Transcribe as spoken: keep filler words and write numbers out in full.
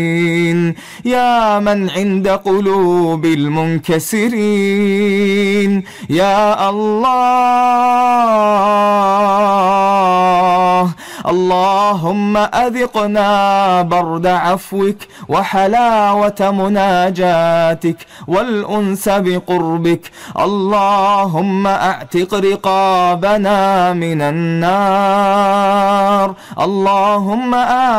يا من عند قلوب المنكسرين، يا الله اللهم أذقنا برد عفوك وحلاوة مناجاتك والأنس بقربك. اللهم أعتق رقابنا من النار. اللهم